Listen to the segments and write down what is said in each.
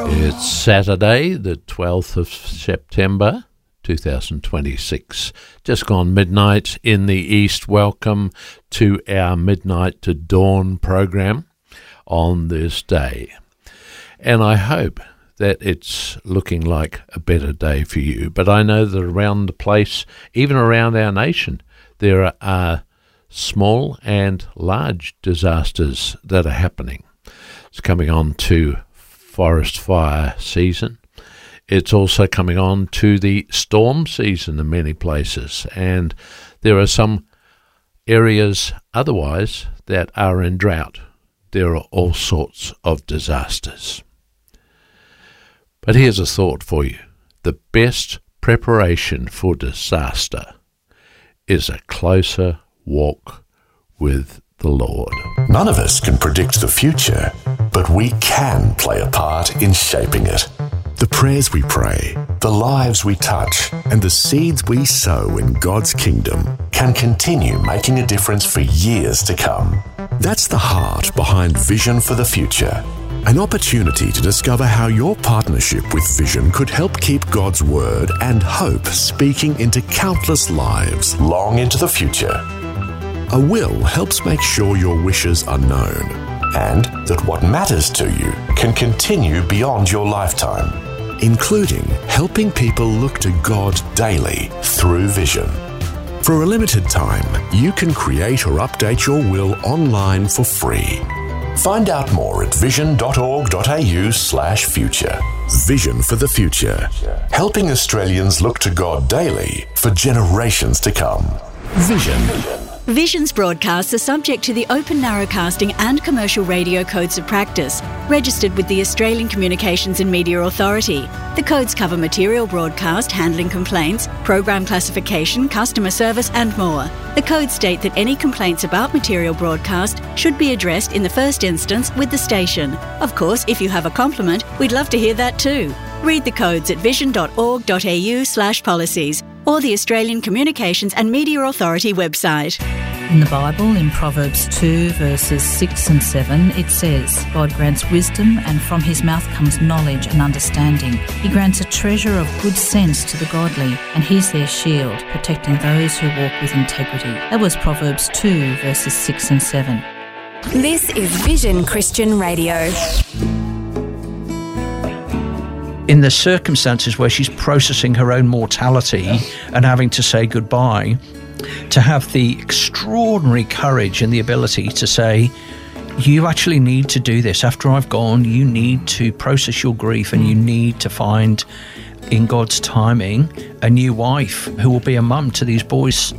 It's Saturday, the 12th of September, 2026. Just gone midnight in the east. Welcome to our Midnight to Dawn program on this day. And I hope that it's looking like a better day for you. But I know that around the place, even around our nation, there are small and large disasters that are happening. It's coming on to forest fire season. It's also coming on to the storm season in many places, and there are some areas otherwise that are in drought. There are all sorts of disasters. But here's a thought for you. The best preparation for disaster is a closer walk with the Lord. None of us can predict the future, but we can play a part in shaping it. The prayers we pray, the lives we touch, and the seeds we sow in God's kingdom can continue making a difference for years to come. That's the heart behind Vision for the Future, an opportunity to discover how your partnership with Vision could help keep God's word and hope speaking into countless lives long into the future. A will helps make sure your wishes are known and that what matters to you can continue beyond your lifetime, including helping people look to God daily through Vision. For a limited time, you can create or update your will online for free. Find out more at vision.org.au/future. Vision for the Future, helping Australians look to God daily for generations to come. Vision. Vision's broadcasts are subject to the Open Narrowcasting and Commercial Radio Codes of Practice, registered with the Australian Communications and Media Authority. The codes cover material broadcast, handling complaints, program classification, customer service and more. The codes state that any complaints about material broadcast should be addressed in the first instance with the station. Of course, if you have a compliment, we'd love to hear that too. Read the codes at vision.org.au/policies or the Australian Communications and Media Authority website. In the Bible, in Proverbs 2, verses 6 and 7, it says, God grants wisdom, and from his mouth comes knowledge and understanding. He grants a treasure of good sense to the godly, and he's their shield, protecting those who walk with integrity. That was Proverbs 2, verses 6 and 7. This is Vision Christian Radio. In the circumstances where she's processing her own mortality and having to say goodbye, to have the extraordinary courage and the ability to say, you actually need to do this. After I've gone, you need to process your grief and you need to find, in God's timing, a new wife who will be a mum to these boys.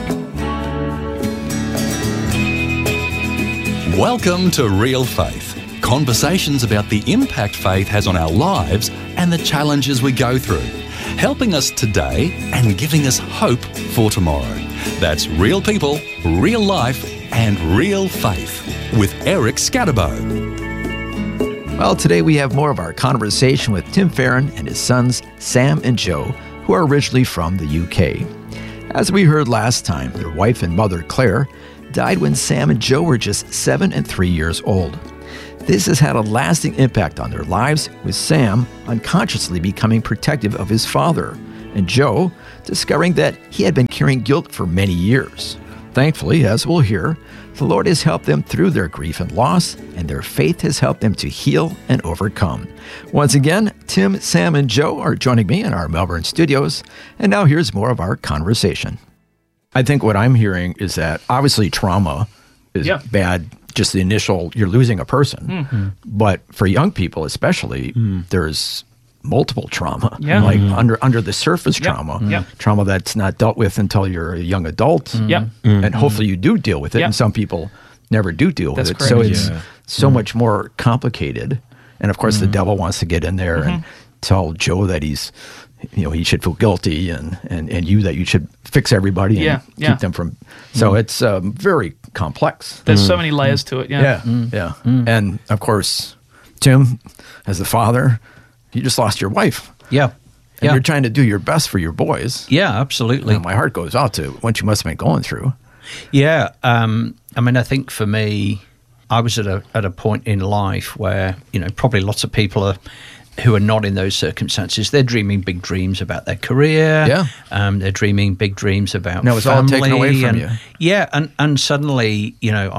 Welcome to Real Faith. Conversations about the impact faith has on our lives and the challenges we go through, helping us today and giving us hope for tomorrow. That's real people, real life, and real faith with Eric Scatterbo. Well, today we have more of our conversation with Tim Farron and his sons, Sam and Joe, who are originally from the UK. As we heard last time, their wife and mother, Claire, died when Sam and Joe were just 7 and 3 years old. This has had a lasting impact on their lives, with Sam unconsciously becoming protective of his father, and Joe discovering that he had been carrying guilt for many years. Thankfully, as we'll hear, the Lord has helped them through their grief and loss, and their faith has helped them to heal and overcome. Once again, Tim, Sam, and Joe are joining me in our Melbourne studios, and now here's more of our conversation. I think what I'm hearing is that obviously trauma is bad. Just the initial, you're losing a person. Mm-hmm. But for young people especially, there's multiple trauma, like under the surface trauma, trauma that's not dealt with until you're a young adult. And hopefully you do deal with it. And some people never do deal with it. Correct. So it's so much more complicated. And of course the devil wants to get in there and tell Joe that he should feel guilty and you that you should fix everybody and keep them from. So it's very complex. There's so many layers to it. And of course, Tim, as the father, you just lost your wife. And you're trying to do your best for your boys. Absolutely. And my heart goes out to what you must have been going through. I mean, I think for me, I was at a point in life where, probably lots of people are who are not in those circumstances, they're dreaming big dreams about their career. Yeah. They're dreaming big dreams about no, it's family. all taken away from you. Yeah, and suddenly,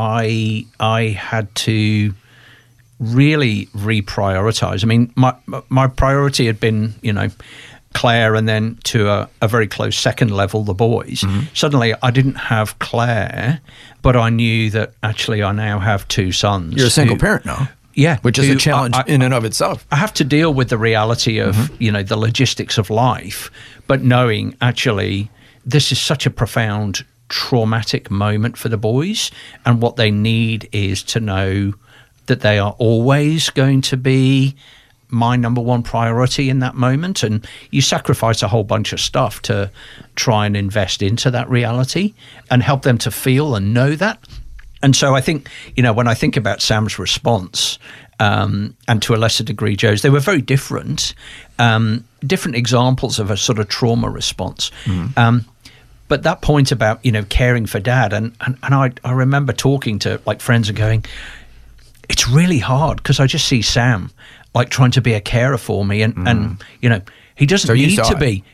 I had to really reprioritize. I mean, my priority had been, Claire, and then to a very close second level, the boys. Mm-hmm. Suddenly, I didn't have Claire, but I knew that actually I now have 2 sons. You're a single parent now. Yeah. Which is a challenge in and of itself. I have to deal with the reality of, the logistics of life, but knowing actually this is such a profound traumatic moment for the boys, and what they need is to know that they are always going to be my number one priority in that moment. And you sacrifice a whole bunch of stuff to try and invest into that reality and help them to feel and know that. And so I think, when I think about Sam's response, and to a lesser degree Joe's, they were very different examples of a sort of trauma response. But that point about, caring for Dad, and I remember talking to friends and going, it's really hard because I just see Sam trying to be a carer for me, and he doesn't need to be.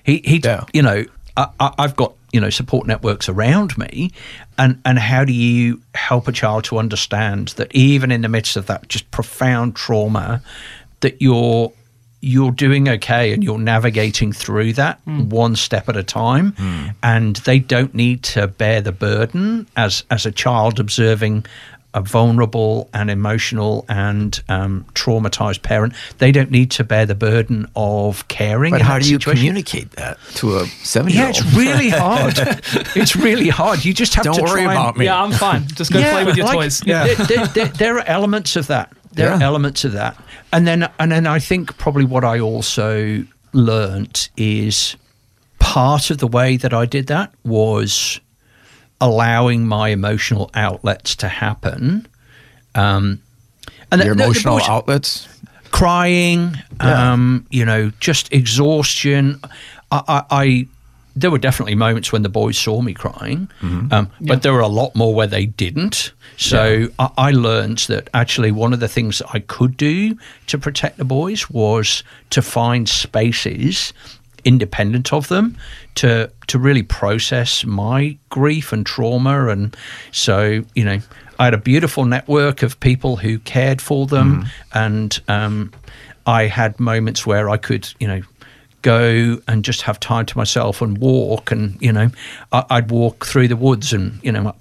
I've got support networks around me, and how do you help a child to understand that even in the midst of that just profound trauma, that you're doing okay and you're navigating through that one step at a time, and they don't need to bear the burden as a child observing a vulnerable and emotional and traumatized parent. They don't need to bear the burden of caring. But how do you communicate that to a 7-year-old? Yeah, it's really hard. It's really hard. You just have to Don't worry about me. Yeah, I'm fine. Just go play with your toys. Yeah. There are elements of that. There are elements of that. And then I think probably what I also learnt is part of the way that I did that was allowing my emotional outlets to happen. And your emotional outlets? Crying, just exhaustion. There were definitely moments when the boys saw me crying, but there were a lot more where they didn't. So I learned that actually one of the things that I could do to protect the boys was to find spaces independent of them to really process my grief and trauma. And so, I had a beautiful network of people who cared for them, and I had moments where I could, go and just have time to myself and walk, and I'd walk through the woods, and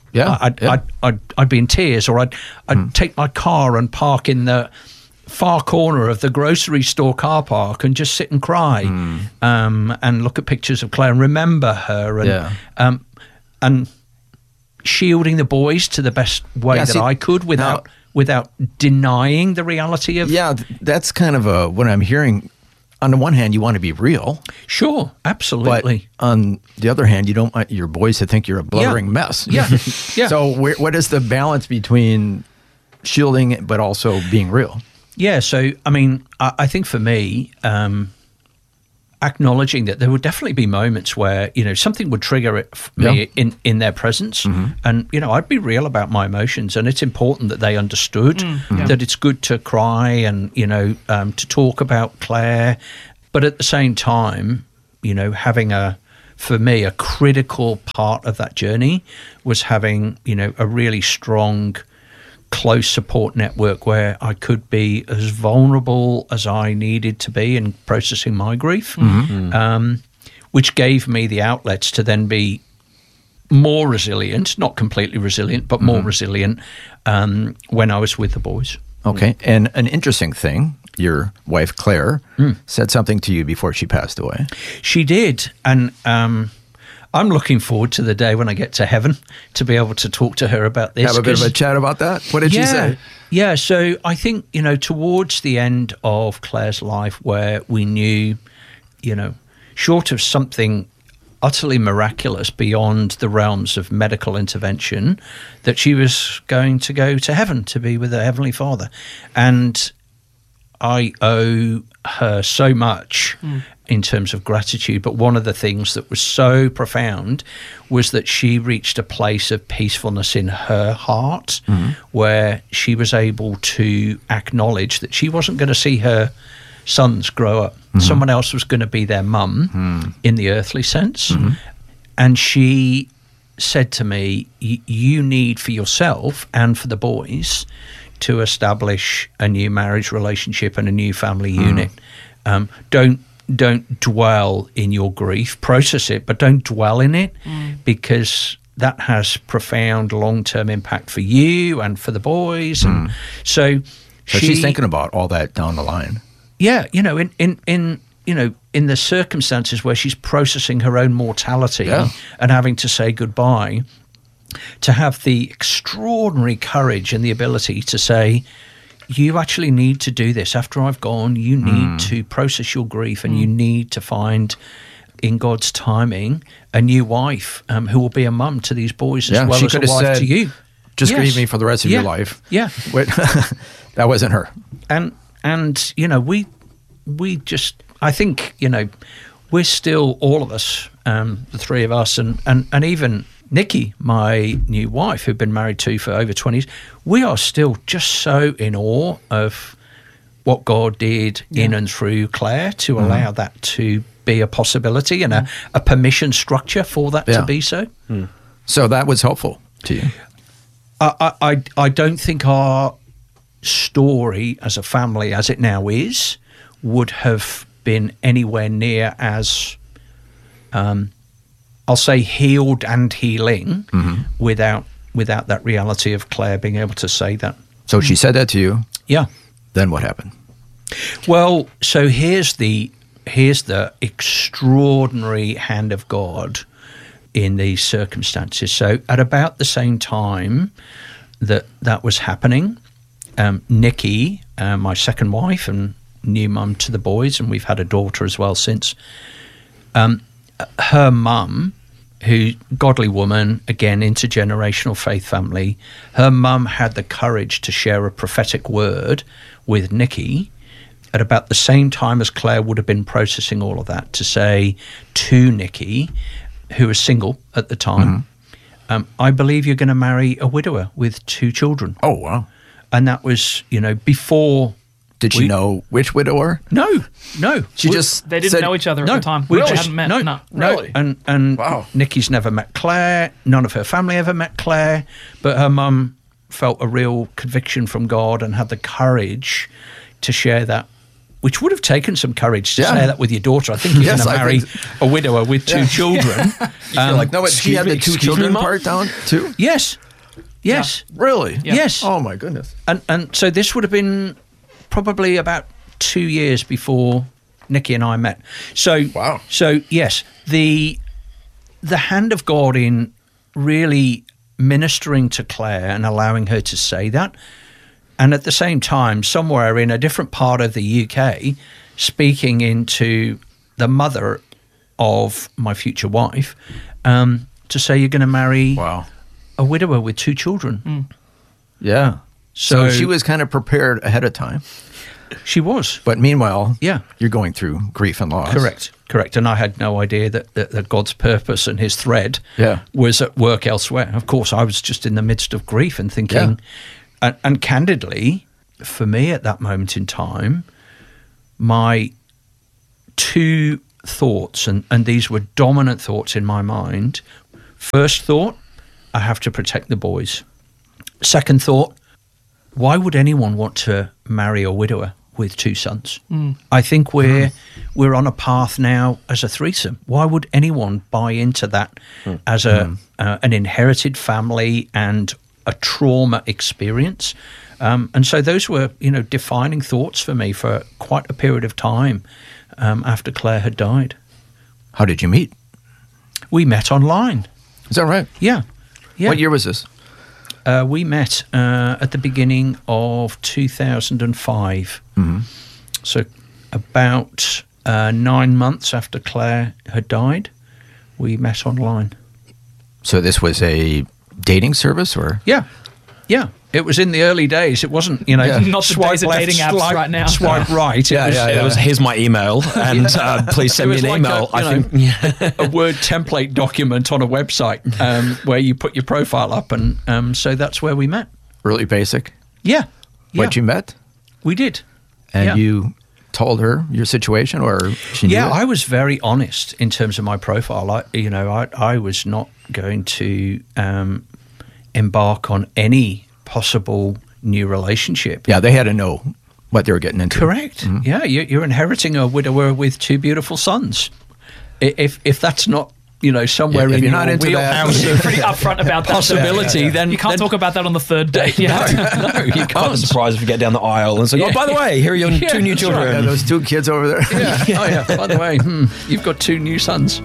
I'd be in tears, or I'd take my car and park in the far corner of the grocery store car park and just sit and cry, and look at pictures of Claire and remember her, and shielding the boys to the best way that I could without denying the reality of. Yeah, that's kind of what I'm hearing. On the one hand, you want to be real. Sure, absolutely. But on the other hand, you don't want your boys to think you're a blubbering mess. Yeah. So what is the balance between shielding but also being real? Yeah, so, I mean, I think for me, acknowledging that there would definitely be moments where, something would trigger me in their presence. And, I'd be real about my emotions. And it's important that they understood that it's good to cry and, to talk about Claire. But at the same time, having for me, a critical part of that journey was having, a really strong, close support network where I could be as vulnerable as I needed to be in processing my grief, which gave me the outlets to then be more resilient, not completely resilient, but more resilient when I was with the boys. Okay. And an interesting thing, your wife, Claire, said something to you before she passed away. She did. And I'm looking forward to the day when I get to heaven to be able to talk to her about this. Have a bit of a chat about that? What did she say? Yeah, so I think, towards the end of Claire's life where we knew, short of something utterly miraculous beyond the realms of medical intervention, that she was going to go to heaven to be with her Heavenly Father. And I owe her so much in terms of gratitude, but one of the things that was so profound was that she reached a place of peacefulness in her heart where she was able to acknowledge that she wasn't going to see her sons grow up. Someone else was going to be their mum in the earthly sense. And she said to me, you need for yourself and for the boys to establish a new marriage relationship and a new family unit. Don't dwell in your grief. Process it, but don't dwell in it, because that has profound long-term impact for you and for the boys. And so she's thinking about all that down the line. Yeah, in the circumstances where she's processing her own mortality and having to say goodbye, to have the extraordinary courage and the ability to say, you actually need to do this. After I've gone, you need to process your grief, and you need to find, in God's timing, a new wife who will be a mum to these boys as well as a wife to you. Just grieve me for the rest of your life. Yeah. Wait, that wasn't her. And we just, I think, we're still, all of us, the three of us, and even Nikki, my new wife, who've been married to for over 20 years, we are still just so in awe of what God did in and through Claire to allow that to be a possibility and a permission structure for that to be so. So that was helpful to you? I don't think our story as a family, as it now is, would have been anywhere near as, I'll say, healed and healing without that reality of Claire being able to say that. So she said that to you? Yeah. Then what happened? Well, so here's the extraordinary hand of God in these circumstances. So at about the same time that was happening, Nikki, my second wife and new mum to the boys, and we've had a daughter as well since, her mum, who, godly woman, again, intergenerational faith family, her mum had the courage to share a prophetic word with Nikki at about the same time as Claire would have been processing all of that, to say to Nikki, who was single at the time, I believe you're going to marry a widower with 2 children. Oh, wow. And that was, before... Did she know which widower? No. She They didn't know each other at the time. We just just hadn't met. No. Really? And wow. Nikki's never met Claire. None of her family ever met Claire. But her mum felt a real conviction from God and had the courage to share that, which would have taken some courage to share that with your daughter. I think you're going to marry a widower with 2 children. You're like, no, she had the 2 children part down too? Yes. Yeah. Really? Yeah. Yes. Oh, my goodness. And so this would have been probably about 2 years before Nikki and I met. So wow. So yes, the hand of God in really ministering to Claire and allowing her to say that, and at the same time, somewhere in a different part of the UK, speaking into the mother of my future wife, to say you're going to marry a widower with 2 children. Yeah. So she was kind of prepared ahead of time. She was. But meanwhile, you're going through grief and loss. Correct. And I had no idea that God's purpose and his thread was at work elsewhere. Of course, I was just in the midst of grief and thinking, and candidly, for me at that moment in time, my 2 thoughts, and these were dominant thoughts in my mind. First thought, I have to protect the boys. Second thought, why would anyone want to marry a widower with 2 sons? I think we're on a path now as a threesome. Why would anyone buy into that as an inherited family and a trauma experience? And so those were, defining thoughts for me for quite a period of time after Claire had died. How did you meet? We met online. Is that right? Yeah. What year was this? We met at the beginning of 2005. So about 9 months after Claire had died, we met online. So this was a dating service, or? Yeah. It was in the early days. It wasn't, not the swipe days of left, dating apps right now. Swipe right. It was here's my email, and please send me an email. A Word template document on a website where you put your profile up, and so that's where we met. Really basic. Yeah. But you met? We did. And you told her your situation, or she knew it? I was very honest in terms of my profile. I was not going to embark on any possible new relationship. Yeah, they had to know what they were getting into. Correct. Mm-hmm. Yeah, you're inheriting a widower with 2 beautiful sons. If that's not, somewhere in your wheelhouse of pretty upfront about that possibility, then you can't talk about that on the third date. No, you can't. I'm surprised if you get down the aisle and say, "Oh, by the way, here are your 2 new children." Right. Yeah, those 2 kids over there. Yeah. Oh, yeah. By the way, you've got 2 new sons.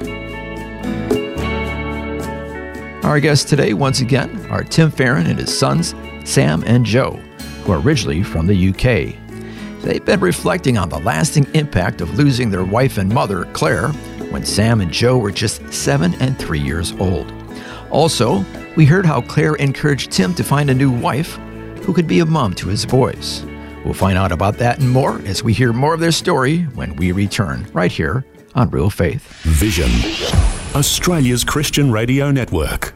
Our guests today, once again, are Tim Farron and his sons, Sam and Joe, who are originally from the UK. They've been reflecting on the lasting impact of losing their wife and mother, Claire, when Sam and Joe were just 7 and 3 years old. Also, we heard how Claire encouraged Tim to find a new wife who could be a mom to his boys. We'll find out about that and more as we hear more of their story when we return, right here on Real Faith. Vision, Australia's Christian radio network.